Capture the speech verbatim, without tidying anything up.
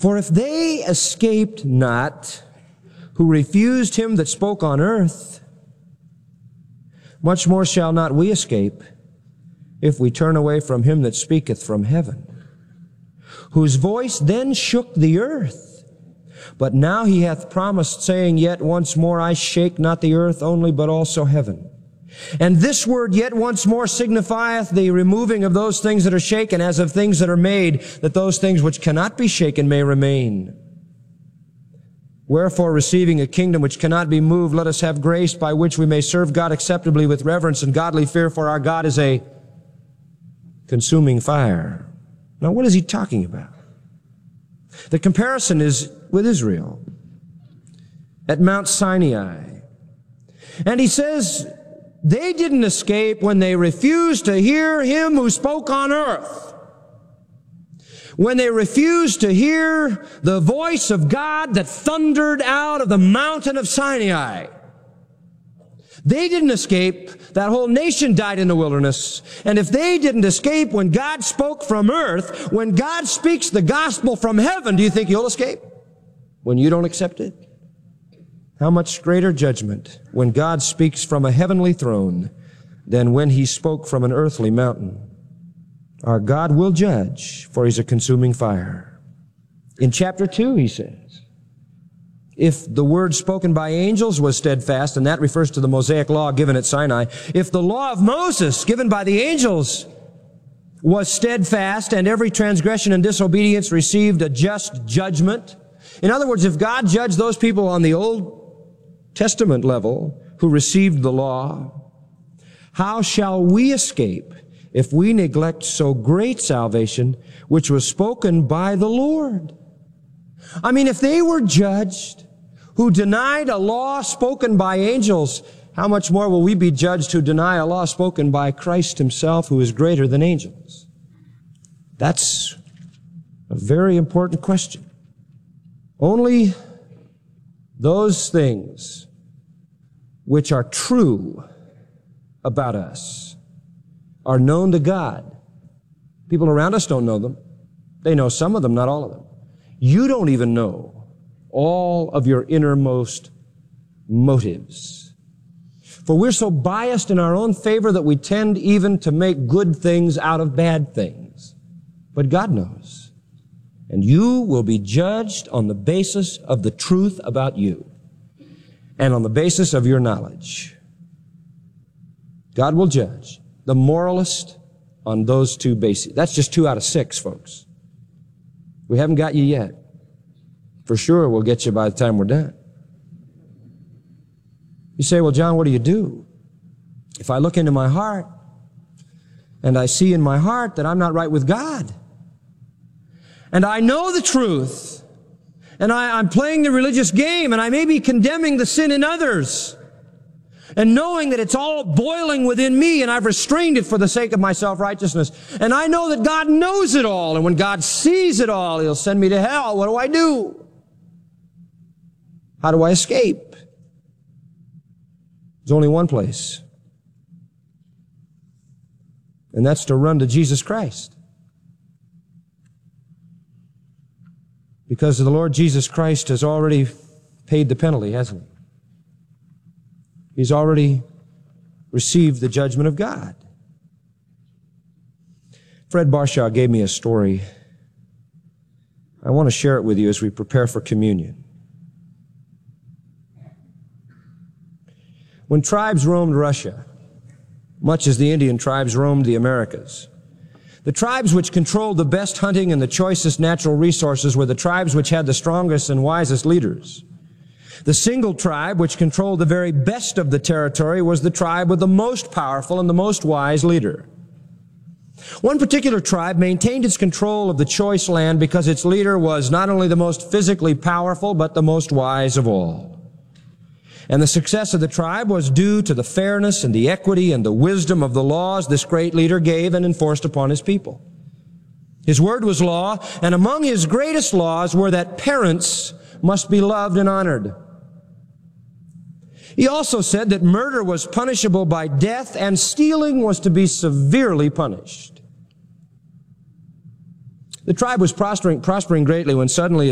For if they escaped not, who refused him that spoke on earth, much more shall not we escape, if we turn away from him that speaketh from heaven, whose voice then shook the earth. But now he hath promised, saying, Yet once more I shake not the earth only, but also heaven. And this word, yet once more, signifieth the removing of those things that are shaken, as of things that are made, that those things which cannot be shaken may remain. Wherefore, receiving a kingdom which cannot be moved, let us have grace by which we may serve God acceptably with reverence and godly fear, for our God is a consuming fire. Now, what is he talking about? The comparison is with Israel at Mount Sinai. And he says, they didn't escape when they refused to hear him who spoke on earth. When they refused to hear the voice of God that thundered out of the mountain of Sinai. They didn't escape. That whole nation died in the wilderness. And if they didn't escape when God spoke from earth, when God speaks the gospel from heaven, do you think you'll escape? When you don't accept it? How much greater judgment when God speaks from a heavenly throne than when he spoke from an earthly mountain. Our God will judge, for he's a consuming fire. In chapter two, he says, if the word spoken by angels was steadfast, and that refers to the Mosaic law given at Sinai, if the law of Moses given by the angels was steadfast, and every transgression and disobedience received a just judgment. In other words, if God judged those people on the Old Testament level who received the law, how shall we escape if we neglect so great salvation which was spoken by the Lord? I mean, if they were judged who denied a law spoken by angels, how much more will we be judged who deny a law spoken by Christ himself, who is greater than angels? That's a very important question. Only those things which are true about us are known to God. People around us don't know them. They know some of them, not all of them. You don't even know all of your innermost motives. For we're so biased in our own favor that we tend even to make good things out of bad things. But God knows. And you will be judged on the basis of the truth about you and on the basis of your knowledge. God will judge the moralist on those two bases. That's just two out of six, folks. We haven't got you yet. For sure, we'll get you by the time we're done. You say, well, John, what do you do? If I look into my heart and I see in my heart that I'm not right with God, and I know the truth, and I, I'm playing the religious game, and I may be condemning the sin in others, and knowing that it's all boiling within me, and I've restrained it for the sake of my self-righteousness, and I know that God knows it all, and when God sees it all, he'll send me to hell. What do I do? How do I escape? There's only one place, and that's to run to Jesus Christ. Because the Lord Jesus Christ has already paid the penalty, hasn't he? He's already received the judgment of God. Fred Barshaw gave me a story. I want to share it with you as we prepare for communion. When tribes roamed Russia, much as the Indian tribes roamed the Americas, the tribes which controlled the best hunting and the choicest natural resources were the tribes which had the strongest and wisest leaders. The single tribe which controlled the very best of the territory was the tribe with the most powerful and the most wise leader. One particular tribe maintained its control of the choice land because its leader was not only the most physically powerful, but the most wise of all. And the success of the tribe was due to the fairness and the equity and the wisdom of the laws this great leader gave and enforced upon his people. His word was law, and among his greatest laws were that parents must be loved and honored. He also said that murder was punishable by death and stealing was to be severely punished. The tribe was prospering, prospering greatly when suddenly